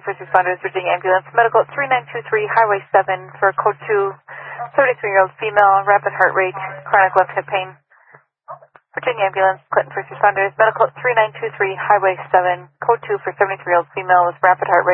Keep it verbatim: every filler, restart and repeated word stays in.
First Responders, Virginia Ambulance, medical at three nine two three, Highway seven for code two, seventy-three-year-old female, rapid heart rate, chronic left hip pain. Virginia Ambulance, Clinton First Responders, medical at three nine two three, Highway seven, code two for seventy-three-year-old female with rapid heart rate.